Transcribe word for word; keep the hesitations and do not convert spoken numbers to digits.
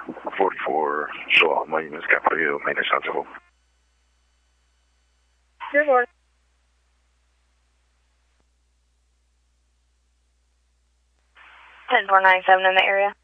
forty-four, so my name is Gabriel, minus Santiago. Good morning. ten four nine seven in the area.